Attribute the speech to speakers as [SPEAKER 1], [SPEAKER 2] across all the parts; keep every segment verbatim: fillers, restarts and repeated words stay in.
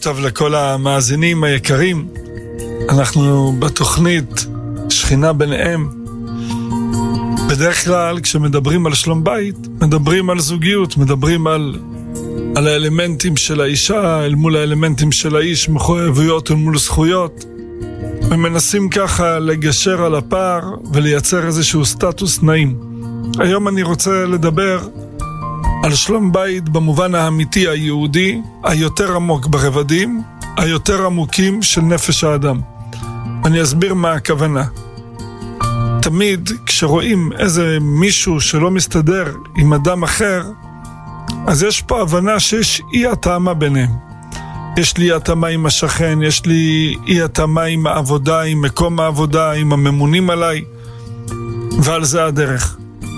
[SPEAKER 1] טוב לכל המאזינים היקרים. אנחנו בתוכנית שכינה ביניהם. בדרך כלל כשמדברים על שלום בית, מדברים על זוגיות, מדברים על, על האלמנטים של האישה אל מול האלמנטים של האיש, מחויבויות אל מול זכויות, ומנסים ככה לגשר על הפער ולייצר איזשהו סטטוס נעים. היום אני רוצה לדבר על שלום בית במובן האמיתי היהודי, היותר עמוק ברבדים, היותר עמוקים של נפש האדם. אני אסביר מה הכוונה. תמיד כשרואים איזה מישהו שלא מסתדר עם אדם אחר, אז יש פה הבנה שיש אי התאמה ביניהם. יש לי התאמה עם השכן, יש לי אי התאמה עם העבודה, עם מקום העבודה, עם הממונים עליי, ועל זה הדרך.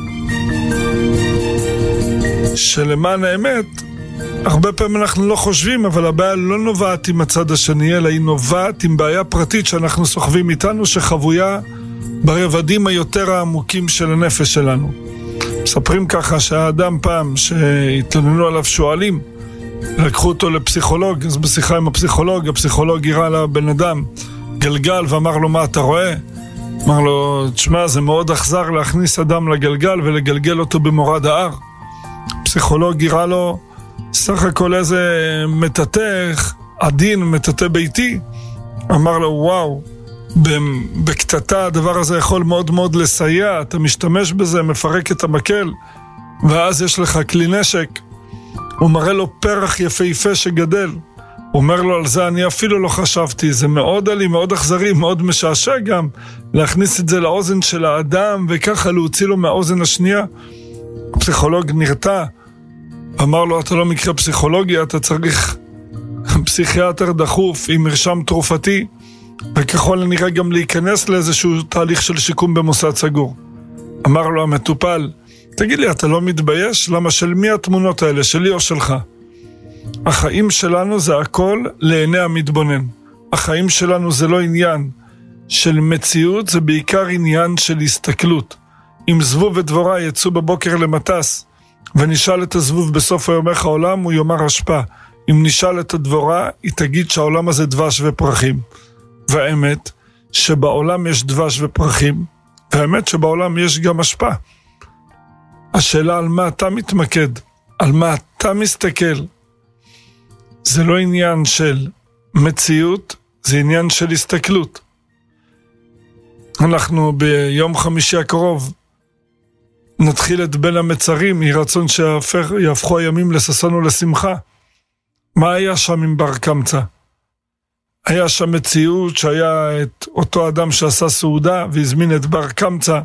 [SPEAKER 1] שלמען האמת, הרבה פעמים אנחנו לא חושבים, אבל הבעיה לא נובעת עם הצד השני, אלא היא נובעת עם בעיה פרטית שאנחנו סוחבים איתנו, שחבויה ברבדים היותר העמוקים של הנפש שלנו. מספרים ככה שהאדם פעם שהתלוננו עליו שואלים, לקחו אותו לפסיכולוג, אז בשיחה עם הפסיכולוג, הפסיכולוג הראה לבן אדם גלגל ואמר לו, מה אתה רואה? אמר לו, תשמע, זה מאוד אכזר להכניס אדם לגלגל ולגלגל אותו במורד ההר. הפסיכולוג הראה לו סך הכל איזה מטאטא עדין, מטאטא ביתי. אמר לו, וואו, בקטטה הדבר הזה יכול מאוד מאוד לסייע, אתה משתמש בזה, מפרק את המקל, ואז יש לך כלי נשק. הוא מראה לו פרח יפהפה שגדל. הוא אומר לו, על זה אני אפילו לא חשבתי, זה מאוד עלי, מאוד אכזרי, מאוד משעשע גם, להכניס את זה לאוזן של האדם, וככה להוציא לו מהאוזן השנייה. הפסיכולוג נרתע, אמר לו, אתה לא מקרה פסיכולוגיה, אתה צריך פסיכיאטר דחוף עם מרשם תרופתי, וככל הנראה גם להיכנס לאיזשהו תהליך של שיקום במוסד סגור. אמר לו המטופל, תגיד לי, אתה לא מתבייש? למה של מי התמונות האלה, שלי או שלך? החיים שלנו זה הכל לעיני המתבונן. החיים שלנו זה לא עניין של מציאות, זה בעיקר עניין של הסתכלות. אם זבוב ודבורה יצאו בבוקר למטס, ונשאל את הזבוב בסוף היומך העולם, הוא יאמר השפע. אם נשאל את הדבורה, היא תגיד שהעולם הזה דבש ופרחים. והאמת שבעולם יש דבש ופרחים, והאמת שבעולם יש גם השפע. השאלה על מה אתה מתמקד, על מה אתה מסתכל, זה לא עניין של מציאות, זה עניין של הסתכלות. אנחנו ביום חמישי הקרוב נתחיל את בין המצרים, היא רצון שיהפכו הימים לששון ולשמחה. מה היה שם עם בר קמצא? היה שם מציאות שהיה את אותו אדם שעשה סעודה והזמין את בר קמצא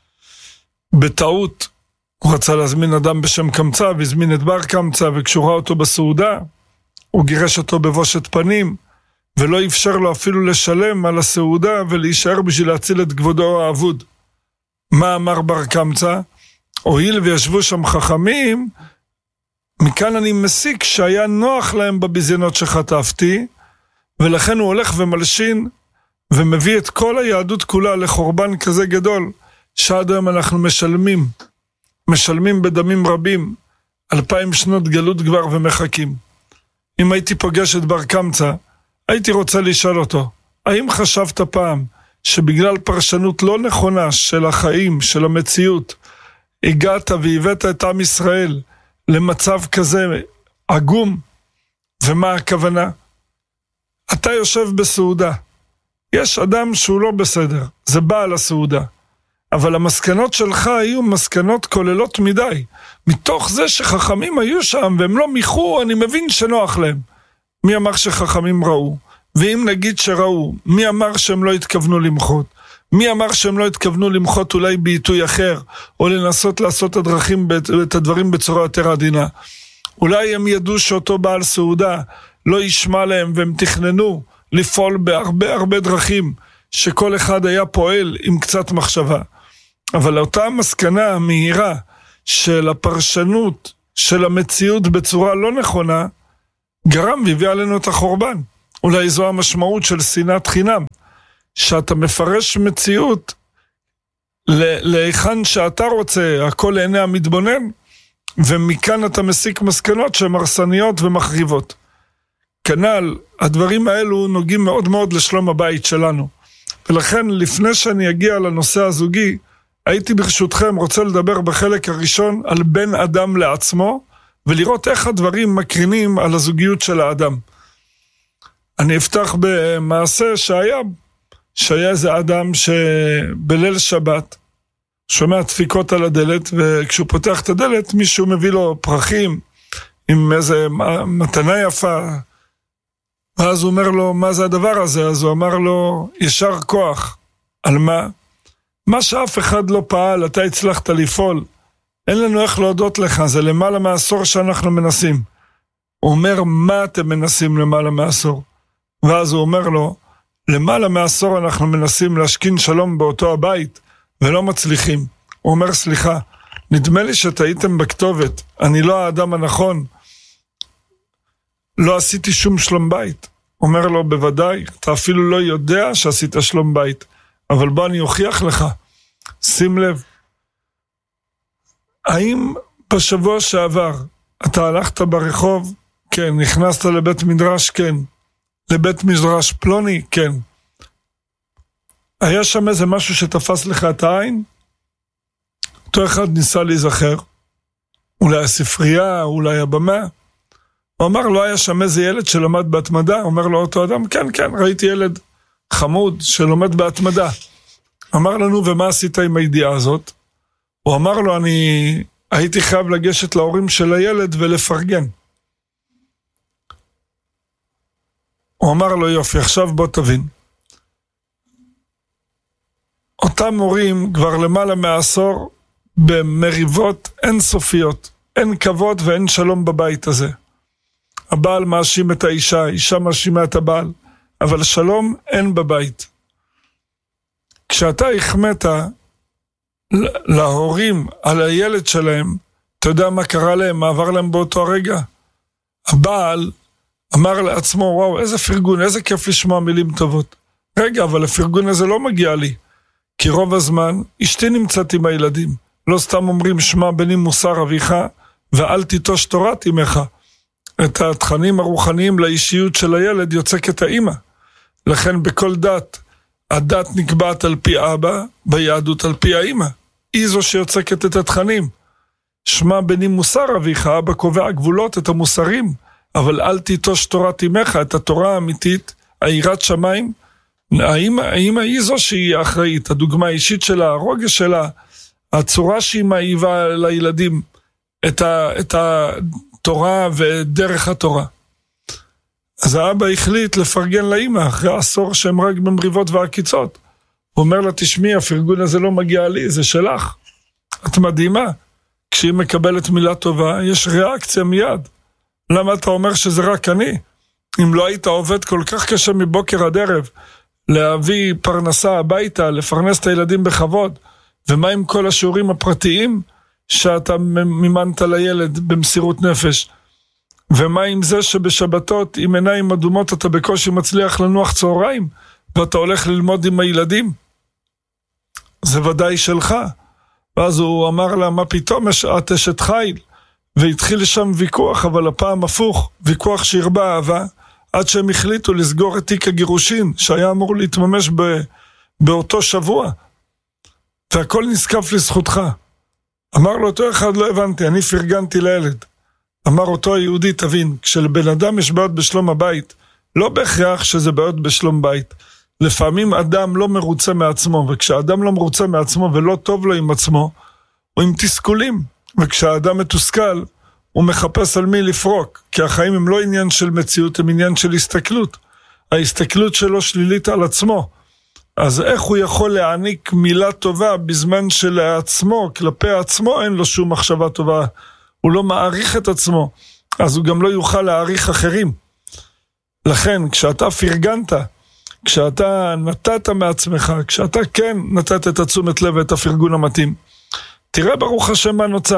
[SPEAKER 1] בטעות. הוא רצה להזמין אדם בשם קמצא והזמין את בר קמצא, וכשהוא ראה אותו בסעודה הוא גירש אותו בבושת פנים ולא אפשר לו אפילו לשלם על הסעודה ולהישאר בשביל להציל את כבודו האבוד. מה אמר בר קמצא? הואיל וישבו שם חכמים, מכאן אני מסיק שהיה נוח להם בביזיונות שחטפתי, ולכן הוא הולך ומלשין ומביא את כל היהדות כולה לחורבן כזה גדול, שעד היום אנחנו משלמים, משלמים בדמים רבים, אלפיים שנות גלות כבר ומחכים. אם הייתי פוגש את בר קמצא, הייתי רוצה לשאול אותו, האם חשבת פעם שבגלל פרשנות לא נכונה של החיים, של המציאות, הגעת והבאת את עם ישראל למצב כזה עגום? ומה הכוונה? אתה יושב בסעודה, יש אדם שהוא לא בסדר, זה בעל הסעודה, אבל המסקנות שלך היו מסקנות כוללות מדי. מתוך זה שחכמים היו שם והם לא מיחו, אני מבין שנוח להם. מי אמר שחכמים ראו? ואם נגיד שראו, מי אמר שהם לא התכוונו למחות? מי אמר שהם לא התכוונו למחות אולי בעיתוי אחר, או לנסות לעשות הדרכים, את הדברים בצורה יותר עדינה? אולי הם ידעו שאותו בעל סעודה לא ישמע להם, והם תכננו לפעול בהרבה הרבה דרכים, שכל אחד היה פועל עם קצת מחשבה. אבל אותה מסקנה המהירה של הפרשנות של המציאות בצורה לא נכונה, גרם והביא עלינו את החורבן. אולי זו המשמעות של שנאת חינם, שאתה מפרש מציאות להיכן שאתה רוצה, הכל לעיני המתבונן, ומכאן אתה מסיק מסקנות שהן הרסניות ומחריבות. כנ"ל, הדברים האלו נוגעים מאוד מאוד לשלום הבית שלנו. ולכן, לפני שאני אגיע לנושא הזוגי, הייתי ברשותכם רוצה לדבר בחלק הראשון על בן אדם לעצמו, ולראות איך הדברים מקרינים על הזוגיות של האדם. אני אפתח במעשה שהיה, שהיה איזה אדם שבליל שבת, שומע דפיקות על הדלת, וכשהוא פותח את הדלת, מישהו מביא לו פרחים, עם איזה מתנה יפה, ואז הוא אומר לו, מה זה הדבר הזה? אז הוא אמר לו, ישר כוח. על מה? מה שאף אחד לא פעל, אתה הצלחת לפעול. אין לנו איך להודות לך, זה למעלה מעשור שאנחנו מנסים. הוא אומר, מה אתם מנסים למעלה מעשור? ואז הוא אומר לו, למעלה מעשור אנחנו מנסים להשכין שלום באותו הבית, ולא מצליחים. הוא אומר, סליחה, נדמה לי שטעיתם בכתובת, אני לא האדם הנכון, לא עשיתי שום שלום בית. אומר לו, בוודאי, אתה אפילו לא יודע שעשית שלום בית, אבל בוא אני אוכיח לך. שים לב, האם בשבוע שעבר אתה הלכת ברחוב? כן. נכנסת לבית מדרש? כן. לבית מדרש פלוני? כן. היה שם איזה משהו שתפס לך את העין? אותו אחד ניסה להיזכר, אולי הספרייה, אולי הבמה. הוא אמר, לא היה שם איזה ילד שלומד בהתמדה? אומר לו אותו אדם, כן, כן, ראיתי ילד חמוד שלומד בהתמדה. אמר לנו, ומה עשית עם הידיעה הזאת? הוא אמר לו, אני הייתי חייב לגשת להורים של הילד ולפרגן. הוא אמר לו, יופי, עכשיו בוא תבין. אותם הורים כבר למעלה מעשור במריבות אינסופיות. אין כבוד ואין שלום בבית הזה. הבעל מאשים את האישה, האישה מאשימה את הבעל, אבל שלום אין בבית. כשאתה החמאת להורים על הילד שלהם, אתה יודע מה קרה להם, מה עבר להם באותו הרגע? הבעל אמר לעצמו, וואו, איזה פרגון, איזה כיף לשמוע מילים טובות. רגע, אבל הפרגון הזה לא מגיע לי, כי רוב הזמן אשתי נמצאת עם הילדים. לא סתם אומרים, שמע בני מוסר אביך, ואל תיטוש תורת אמך. את התכנים הרוחניים לאישיות של הילד יוצקת האמא. לכן בכל דת, הדת נקבעת על פי אבא, ביהדות על פי האמא. היא זו שיוצקת את התכנים. שמע בני מוסר אביך, אבא קובע גבולות, את המוסרים, אבל אל תיטוש תורת אמך, את התורה האמיתית, היראת שמיים. האמא, האמא היא זו שהיא אחראית, הדוגמה האישית שלה, הרוגש שלה, הצורה שהיא מעיבה לילדים, את ה... את ה תורה ודרך התורה. אז האבא החליט לפרגן לאמא, אחרי עשור שהם רק במריבות והקיצות. הוא אומר לה, תשמעי, הפרגון הזה לא מגיע לי, זה שלך. את מדהימה. כשהיא מקבלת מילה טובה, יש ריאקציה מיד. למה אתה אומר שזה רק אני? אם לא היית עובד כל כך קשה מבוקר עד ערב, להביא פרנסה הביתה, לפרנס את הילדים בכבוד, ומה עם כל השיעורים הפרטיים? שאתה מימנת לילד במסירות נפש. ומה עם זה שבשבתות עם עיניים אדומות אתה בקושי מצליח לנוח צהריים ואתה הולך ללמוד עם הילדים? זה ודאי שלך. ואז הוא אמר לה, מה פתאום, את אשת חיל? והתחיל שם ויכוח, אבל הפעם הפוך, ויכוח שהרבה אהבה, עד שהם החליטו לסגור את תיק הגירושין שהיה אמור להתממש ב... באותו שבוע, והכל נזקף לזכותך. אמר לו אותו אחד, לא הבנתי, אני פרגנתי לילד. אמר אותו היהודי, תבין, כשלבן אדם יש בעיות בשלום הבית, לא בהכרח שזה בעיות בשלום בית. לפעמים אדם לא מרוצה מעצמו, וכשאדם לא מרוצה מעצמו ולא טוב לו עם עצמו, הוא עם תסכולים. וכשהאדם מתוסכל, הוא מחפש על מי לפרוק, כי החיים הם לא עניין של מציאות, הם עניין של הסתכלות. ההסתכלות שלו שלילית על עצמו. אז איך הוא יכול להעניק מילה טובה בזמן שלעצמו, כלפי עצמו אין לו שום מחשבה טובה, הוא לא מעריך את עצמו, אז הוא גם לא יוכל להעריך אחרים. לכן כשאתה פרגנת, כשאתה נתת מעצמך, כשאתה כן נתת את התשומת לב ואת הפרגון המתאים, תראה ברוך השם מה נוצר.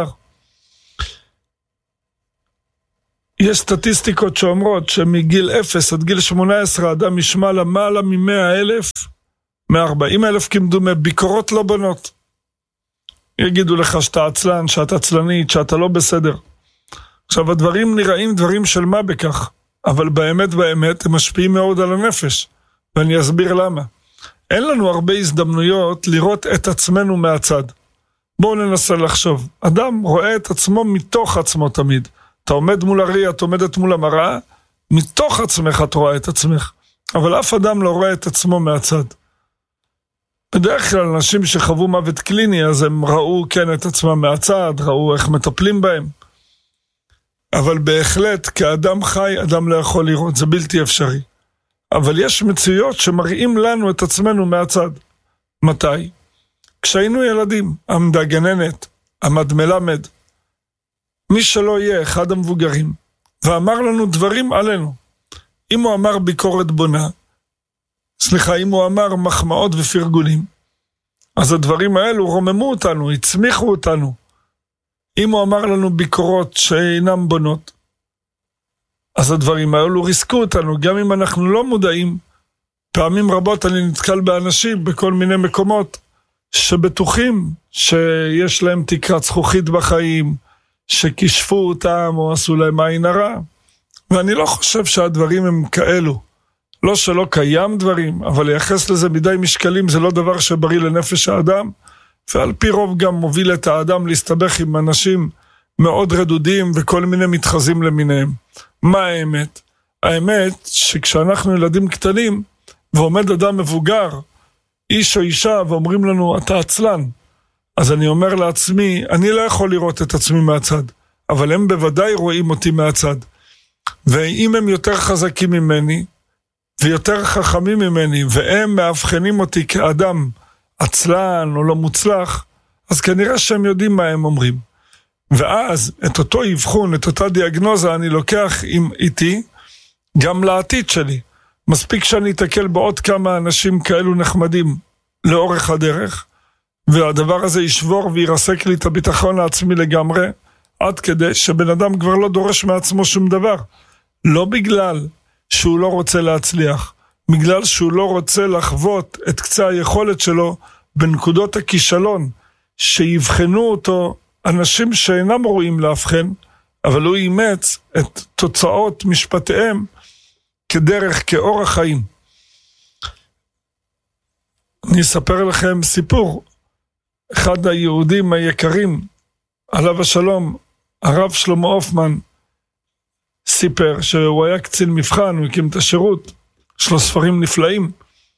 [SPEAKER 1] יש סטטיסטיקות שאומרות שמגיל אפס עד גיל שמונה עשרה אדם ישמע למעלה ממאה אלף, מארבעים אלף כמדומה, ביקורות לא בנות. יגידו לך שאתה עצלן, שאתה עצלנית, שאתה לא בסדר. עכשיו הדברים נראים דברים של מה בכך. אבל באמת באמת הם משפיעים מאוד על הנפש, ואני אסביר למה. אין לנו הרבה הזדמנויות לראות את עצמנו מהצד. בואו ננסה לחשוב. אדם רואה את עצמו מתוך עצמו תמיד. אתה עומד מול הראי, את עומדת מול המראה, מתוך עצמך את רואה את עצמך. אבל אף אדם לא רואה את עצמו מהצד. בדרך כלל אנשים שחוו מוות קליני, אז הם ראו כן את עצמם מהצד, ראו איך מטפלים בהם. אבל בהחלט, כאדם חי, אדם לא יכול לראות, זה בלתי אפשרי. אבל יש מציאות שמראים לנו את עצמנו מהצד. מתי? כשהיינו ילדים, עמדה גננת, עמד מלמד, מי שלא יהיה אחד המבוגרים, ואמר לנו דברים עלינו. אם הוא אמר ביקורת בונה, סליחה, אם הוא אמר מחמאות ופרגולים, אז הדברים האלו רוממו אותנו, הצמיחו אותנו. אם הוא אמר לנו ביקורות שאינם בונות, אז הדברים האלו ריסקו אותנו, גם אם אנחנו לא מודעים. פעמים רבות אני נתקל באנשים בכל מיני מקומות, שבטוחים שיש להם תקרת זכוכית בחיים, שכישפו אותם או עשו להם עין הרע. ואני לא חושב שהדברים הם כאלו. לא שלא קיים דברים, אבל לייחס לזה מדי משקלים זה לא דבר שבריא לנפש האדם, ועל פי רוב גם מוביל את האדם להסתבך עם אנשים מאוד רדודים וכל מיני מתחזים למיניהם. מה האמת? האמת שכשאנחנו ילדים קטנים ועומד אדם מבוגר, איש או אישה, ואומרים לנו אתה עצלן, אז אני אומר לעצמי, אני לא יכול לראות את עצמי מהצד, אבל הם בוודאי רואים אותי מהצד. ואם הם יותר חזקים ממני ויותר חכמים ממני, והם מאבחנים אותי כאדם עצלן או לא מוצלח, אז כנראה שהם יודעים מה הם אומרים. ואז את אותו אבחון, את אותה דיאגנוזה אני לוקח עם איתי גם לעתיד שלי. מספיק שאני אתקל בעוד כמה אנשים כאלו נחמדים לאורך הדרך, והדבר הזה ישבור וירסק לי את הביטחון העצמי לגמרי, עד כדי שבן אדם כבר לא דורש מעצמו שום דבר. לא בגלל שהוא לא רוצה להצליח, בגלל שהוא לא רוצה לחוות את קצה היכולת שלו בנקודות הכישלון, שיבחנו אותו אנשים שאינם רואים להבחן, אבל הוא אימץ את תוצאות משפטיהם כדרך, כאורח חיים. אני אספר לכם סיפור. אחד היהודים היקרים, עליו השלום, הרב שלמה הופמן, סיפר שהוא היה קצין מבחן, הוא הקים את השירות, יש לו ספרים נפלאים.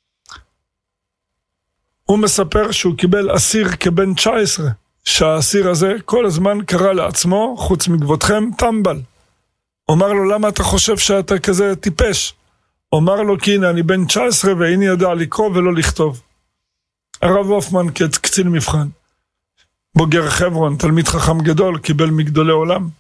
[SPEAKER 1] הוא מספר שהוא קיבל אסיר כבן תשע עשרה, שהאסיר הזה כל הזמן קרא לעצמו, חוץ מגבותכם, טמבל. אומר לו, למה אתה חושב שאתה כזה טיפש? אומר לו, כי הנה אני בן תשע עשרה ואיני יודע לקרוא ולא לכתוב. הרב הופמן כקצין מבחן, בוגר חברון, תלמיד חכם גדול, קיבל מגדולי עולם.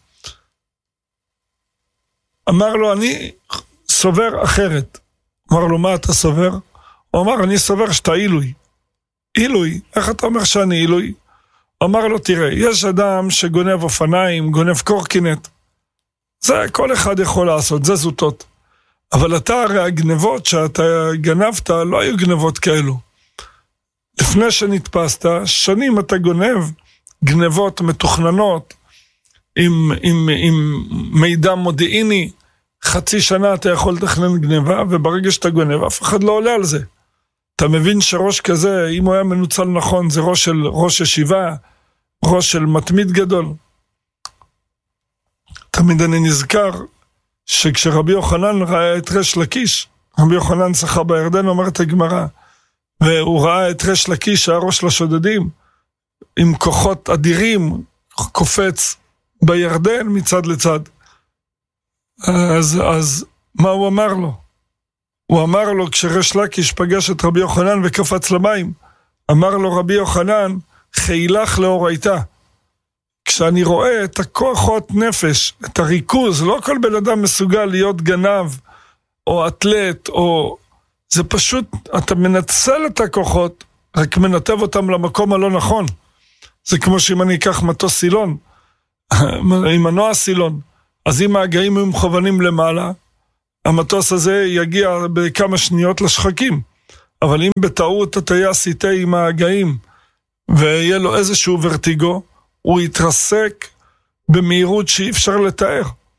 [SPEAKER 1] אמר לו, אני סובר אחרת. אמר לו, מה אתה סובר? הוא אמר, אני סובר שאתה אילוי. אילוי? איך אתה אומר שאני אילוי? אמר לו, תראה, יש אדם שגונב אופניים, גונב קורקינט. זה כל אחד יכול לעשות, זה זוטות. אבל אתה הרי הגנבות שאתה גנבת, לא היו גנבות כאלו. לפני שנתפסת, שנים אתה גונב גנבות מתוכננות, עם, עם, עם מידע מודיעיני, חצי שנה אתה יכול לתכנן גנבה, וברגע שאתה גונב, אף אחד לא עולה על זה. אתה מבין שראש כזה, אם הוא היה מנוצל נכון, זה ראש של ראש ישיבה, ראש של מתמיד גדול. תמיד אני נזכר, שכשרבי יוחנן ראה את ריש לקיש, רבי יוחנן שחה בירדן, אומרת הגמרא, והוא ראה את ריש לקיש, שהיה ראש לשודדים, עם כוחות אדירים, קופץ בירדן מצד לצד. אז, אז מה הוא אמר לו? הוא אמר לו, כשריש לקיש פגש את רבי יוחנן וקפץ למים, אמר לו רבי יוחנן, חילך לאורייתא. כשאני רואה את הכוחות נפש, את הריכוז, לא כל בן אדם מסוגל להיות גנב, או אתלט, או... זה פשוט, אתה מנצל את הכוחות, רק מנתב אותם למקום הלא נכון. זה כמו שאם אני אקח מטוס סילון, עם מנוע סילון, אז אם ההגאים הם מכוונים למעלה, המטוס הזה יגיע בכמה שניות לשחקים. אבל אם בטעות הטייס ייתה עם ההגאים, ויהיה לו איזשהו ורטיגו, הוא יתרסק במהירות שאי אפשר לתאר.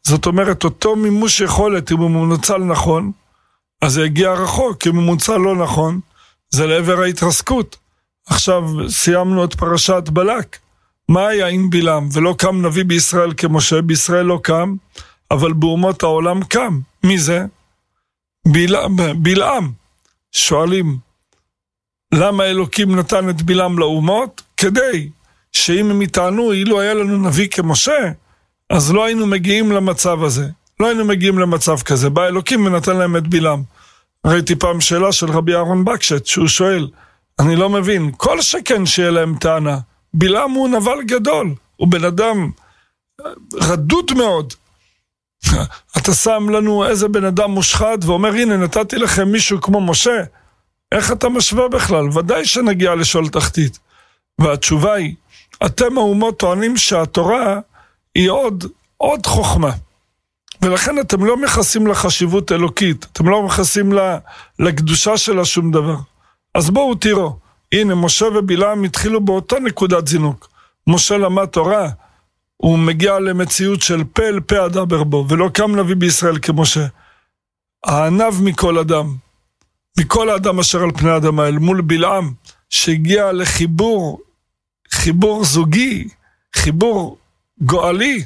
[SPEAKER 1] זאת אומרת, אותו מימוש יכולת, אם הוא מנוצל נכון, אז זה יגיע רחוק, אם הוא מנוצל לא נכון, זה לעבר ההתרסקות. עכשיו סיימנו את פרשת בלק. מה היה עם בלעם? ולא קם נביא בישראל כמשה, בישראל לא קם, אבל באומות העולם קם. מי זה? בלעם. בלעם. שואלים, למה אלוקים נתן את בלעם לאומות? כדי שאם הם יטענו, אילו היה לנו נביא כמשה, אז לא היינו מגיעים למצב הזה. לא היינו מגיעים למצב כזה. בא אלוקים ונתן להם את בלעם. ראיתי פעם שאלה של רבי אהרון בקשט, שהוא שואל, אני לא מבין, כל שכן שיהיה להם טענה, בלעם הוא נבל גדול, הוא בן אדם רדוד מאוד. אתה שם לנו איזה בן אדם מושחת, ואומר, הנה נתתי לכם מישהו כמו משה, איך אתה משווה בכלל? ודאי שנגיע לשאול תחתית. והתשובה היא, אתם האומות טוענים שהתורה היא עוד, עוד חוכמה. ולכן אתם לא מכסים לחשיבות אלוקית, אתם לא מכסים לקדושה שלה שום דבר. אז בואו תראו, הנה משה ובלעם התחילו באותה נקודת זינוק. משה למד תורה, הוא מגיע למציאות של פה אל פה אדבר בו, ולא קם נביא בישראל כמשה. הענב מכל אדם, מכל האדם אשר על פני האדמה, אל מול בלעם, שהגיע לחיבור, חיבור זוגי, חיבור גואלי,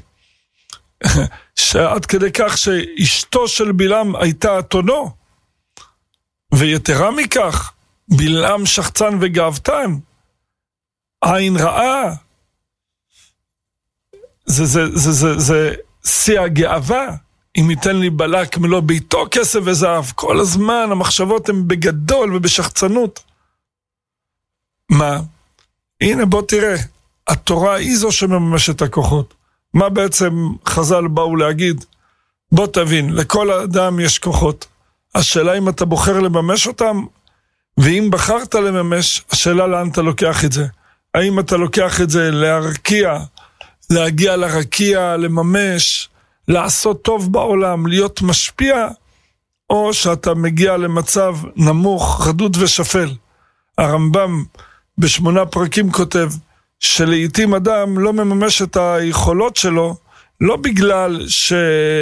[SPEAKER 1] שעד כדי כך שאשתו של בלעם הייתה אתונו, ויתרה מכך, בלעם שחצן וגאוותן, עין רעה, זה, זה, זה, זה, זה שיא הגאווה, אם ייתן לי בלק מלוא ביתו כסף וזהב, כל הזמן המחשבות הן בגדול ובשחצנות. מה? הנה בוא תראה, התורה היא זו שממש את הכוחות. מה בעצם חז"ל באו להגיד? בוא תבין, לכל אדם יש כוחות. השאלה אם אתה בוחר לממש אותם, ואם בחרת לממש, השאלה לאן אתה לוקח את זה. האם אתה לוקח את זה להרקיע, להגיע לרקיע, לממש, לעשות טוב בעולם, להיות משפיע, או שאתה מגיע למצב נמוך, רדוד ושפל. הרמב"ם בשמונה פרקים כותב, שלעיתים אדם לא מממש את היכולות שלו, לא בגלל ש...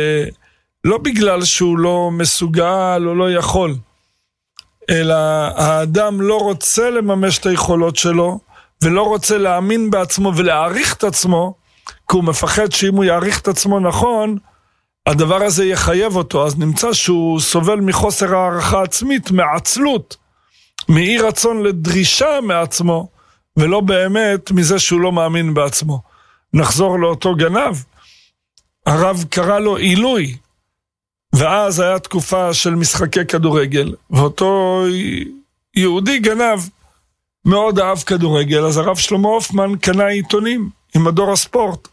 [SPEAKER 1] לא בגלל שהוא לא מסוגל או לא יכול, אלא האדם לא רוצה לממש את היכולות שלו, ולא רוצה להאמין בעצמו ולהעריך את עצמו, כי הוא מפחד שאם הוא יעריך את עצמו נכון, הדבר הזה יחייב אותו, אז נמצא שהוא סובל מחוסר הערכה עצמית, מעצלות, מאי רצון לדרישה מעצמו, ולא באמת מזה שהוא לא מאמין בעצמו. נחזור לאותו גנב, הרב קרא לו עילוי, ואז היה תקופה של משחקי כדורגל, ואותו יהודי גנב מאוד אהב כדורגל, אז הרב שלמה הופמן קנה עיתונים עם מדור הספורט,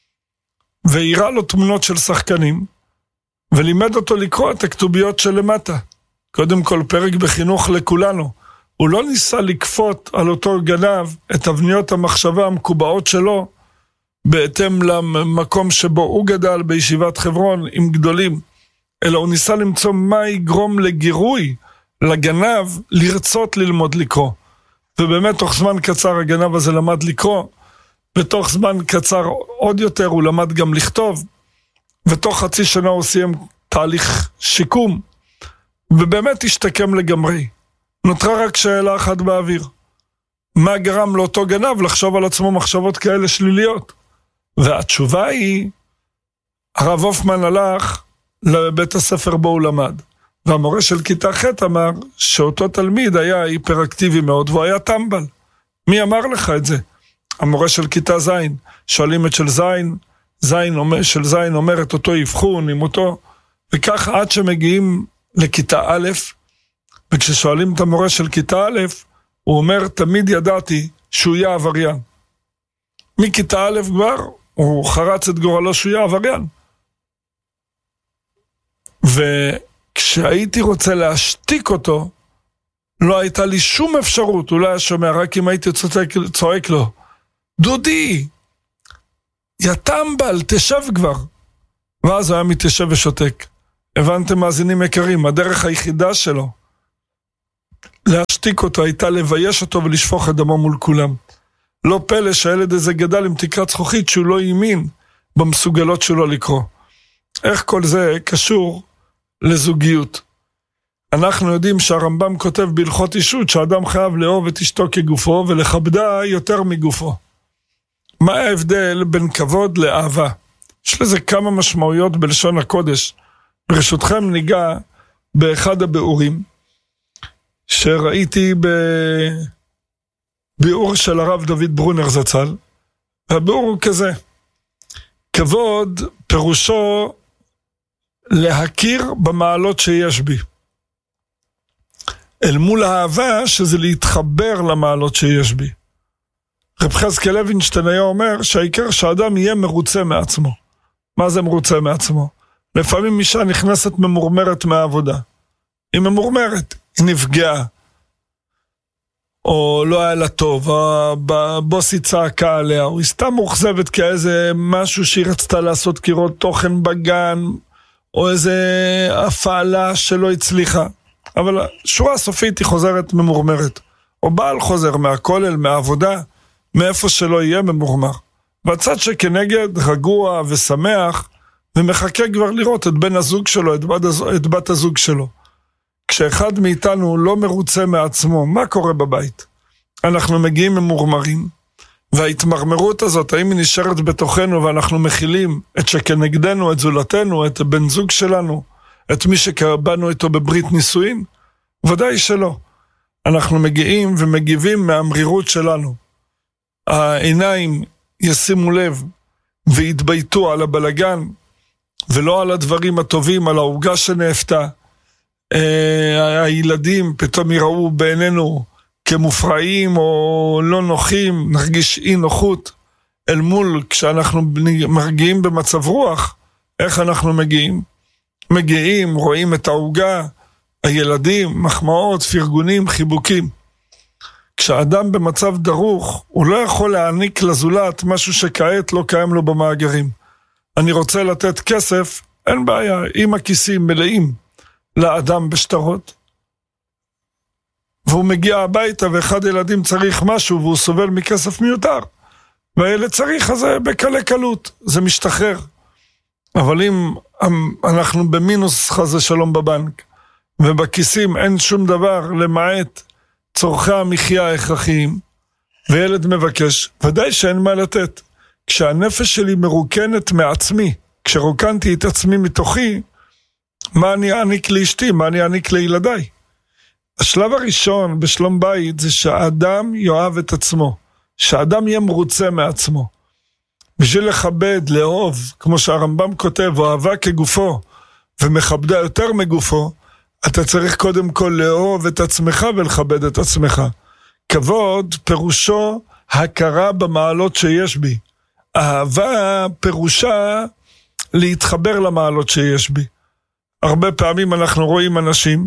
[SPEAKER 1] והראה לו תמונות של שחקנים, ולימד אותו לקרוא את הכתוביות שלמטה. קודם כל פרק בחינוך לכולנו, הוא לא ניסה לקפות על אותו גנב את אבניות המחשבה המקובעות שלו, בהתאם למקום שבו הוא גדל בישיבת חברון עם גדולים, אלא הוא ניסה למצוא מה יגרום לגירוי לגנב לרצות ללמוד לקרוא. ובאמת תוך זמן קצר הגנב הזה למד לקרוא, בתוך זמן קצר עוד יותר הוא למד גם לכתוב, ותוך חצי שנה הוא סיים תהליך שיקום, ובאמת השתקם לגמרי. נותרה רק שאלה אחת באוויר. מה גרם לאותו גנב לחשוב על עצמו מחשבות כאלה שליליות? והתשובה היא, הרב הופמן הלך לבית הספר בו הוא למד, והמורה של כיתה ח' אמר שאותו תלמיד היה היפראקטיבי מאוד, והוא היה טמבל. מי אמר לך את זה? המורה של כיתה זין. שואלים את של זין, זין אומר, של זין אומר את אותו יבחון עם אותו, וכך עד שמגיעים לכיתה א', וכששואלים את המורה של כיתה א', הוא אומר, תמיד ידעתי שהוא יהיה עבריין. מכיתה א' כבר, הוא חרץ את גורלו שהוא יהיה עבריין. וכשהייתי רוצה להשתיק אותו, לא הייתה לי שום אפשרות, הוא לא היה שומע, רק אם הייתי צועק, צועק לו, דודי, יא טמבל, תשב כבר. ואז הוא היה מתיישב ושותק. הבנתם מאזינים יקרים, הדרך היחידה שלו, להשתיק אותו, הייתה לבייש אותו ולשפוך את דמו מול כולם. לא פלא שהילד הזה גדל עם תקרת זכוכית שהוא לא האמין במסוגלות שלו לקרוא. איך כל זה קשור לזוגיות? אנחנו יודעים שהרמב"ם כותב בהלכות אישות שאדם חייב לאהוב את אשתו כגופו ולכבדה יותר מגופו. מה ההבדל בין כבוד לאהבה? יש לזה כמה משמעויות בלשון הקודש. ברשותכם ניגע באחד הביאורים שראיתי בביאור של הרב דוד ברונר זצ"ל. הביאור הוא כזה: כבוד פירושו להכיר במעלות שיש בי, אל מול האהבה שזה להתחבר למעלות שיש בי. רב חזקאל לוינשטיין היה אומר שהעיקר שהאדם יהיה מרוצה מעצמו. מה זה מרוצה מעצמו? לפעמים אישה נכנסת ממורמרת מהעבודה. היא ממורמרת, היא נפגעה, או לא היה לה טוב, או הבוסית צעקה עליה, או היא סתם מוחזבת כאיזה משהו שהיא רצתה לעשות, קירות תוכן בגן, או איזה הפעלה שלא הצליחה. אבל שורה סופית היא חוזרת ממורמרת. או בעל חוזר מהכולל, מהעבודה, מאיפה שלא יהיה ממורמר. והצד שכנגד רגוע ושמח, ומחכה כבר לראות את בן הזוג שלו, את בת, את בת הזוג שלו. כשאחד מאיתנו לא מרוצה מעצמו, מה קורה בבית? אנחנו מגיעים ממורמרים, וההתמרמרות הזאת, האם היא נשארת בתוכנו, ואנחנו מכילים את שכנגדנו, את זולתנו, את בן זוג שלנו, את מי שקבענו איתו בברית נישואין? ודאי שלא. אנחנו מגיעים ומגיבים מהמרירות שלנו. העיניים ישימו לב והתבייתו על הבלגן, ולא על הדברים הטובים, על העוגה שנאפתה. הילדים פתאום יראו בעינינו כמופרעים או לא נוחים, נרגיש אי נוחות אל מול כשאנחנו מרגיעים במצב רוח. איך אנחנו מגיעים? מגיעים, רואים את העוגה, הילדים, מחמאות, פרגונים, חיבוקים. כשאדם במצב דרוך, הוא לא יכול להעניק לזולת משהו שכעת לא קיים לו במאגרים. אני רוצה לתת כסף, אין בעיה, אם הכיסים מלאים לאדם בשטרות, והוא מגיע הביתה ואחד ילדים צריך משהו והוא סובל מכסף מיותר, והילד צריך, אז זה בקלה קלות, זה משתחרר. אבל אם אנחנו במינוס חזה שלום בבנק, ובכיסים אין שום דבר למעט צורכי המחיה ההכרחיים, וילד מבקש, ודאי שאין מה לתת. כשהנפש שלי מרוקנת מעצמי, כשרוקנתי את עצמי מתוכי, מה אני אעניק לאשתי, מה אני אעניק לילדיי? השלב הראשון בשלום בית זה שהאדם יאהב את עצמו, שהאדם יהיה מרוצה מעצמו. בשביל לכבד, לאהוב, כמו שהרמב"ם כותב, אוהבה כגופו ומכבדה יותר מגופו, אתה צריך קודם כל לאהוב את עצמך ולכבד את עצמך. כבוד פירושו הכרה במעלות שיש בי. אהבה פירושה להתחבר למעלות שיש בי. הרבה פעמים אנחנו רואים אנשים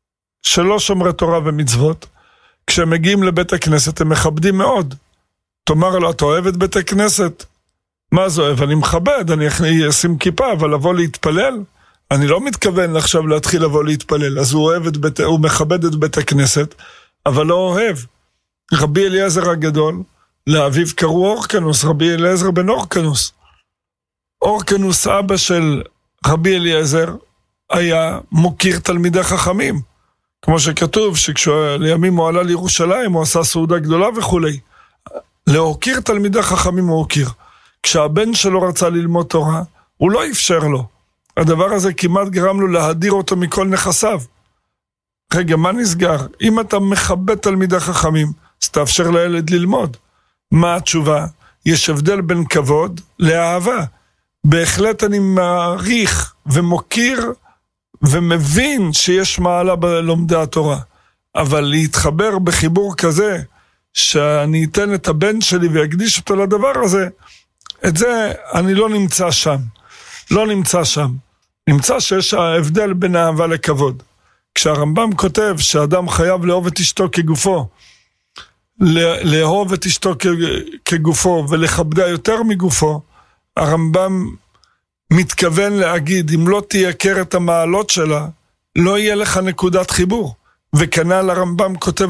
[SPEAKER 1] שלא שומרי תורה ומצוות, כשהם מגיעים לבית הכנסת הם מכבדים מאוד. תאמר לו, אתה אוהב את בית הכנסת? מה זה אוהב? אני מכבד, אני אשים כיפה, אבל לבוא להתפלל? אני לא מתכוון עכשיו להתחיל לבוא להתפלל. אז הוא אוהב את בית, הוא מכבד את בית הכנסת, אבל לא אוהב. רבי אליעזר הגדול, לאביו קראו אורקנוס, רבי אליעזר בן אורקנוס. אורקנוס, אבא של רבי אליעזר, היה מוקיר תלמידי חכמים. כמו שכתוב, שכשלימים הוא עלה לירושלים, הוא עשה סעודה גדולה וכו'. להוקיר תלמידי חכמים הוא הוקיר. כשהבן שלו רצה ללמוד תורה, הוא לא אפשר לו. הדבר הזה כמעט גרם לו להדיר אותו מכל נכסיו. רגע, מה נסגר? אם אתה מכבד תלמידי חכמים, אז תאפשר לילד ללמוד. מה התשובה? יש הבדל בין כבוד לאהבה. בהחלט אני מעריך ומוקיר ומבין שיש מעלה בלומדי התורה. אבל להתחבר בחיבור כזה, שאני אתן את הבן שלי ויקדיש אותו לדבר הזה, את זה אני לא נמצא שם. לא נמצא שם. נמצא שיש ההבדל בין אהבה לכבוד. כשהרמב"ם כותב שאדם חייב לאהוב את אשתו כגופו, לאהוב את אשתו כגופו ולכבדה יותר מגופו, הרמב"ם מתכוון להגיד, אם לא תייקר את המעלות שלה, לא יהיה לך נקודת חיבור. וכנ"ל הרמב"ם כותב